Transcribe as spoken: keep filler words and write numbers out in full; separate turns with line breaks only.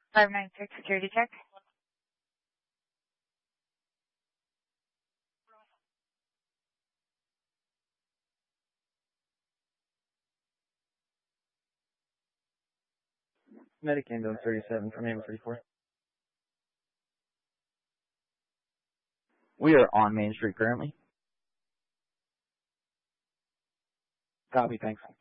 five nine six security check.
Medic ambulance thirty-seven from ambulance thirty-four.
We are on Main Street currently.
Copy, thanks.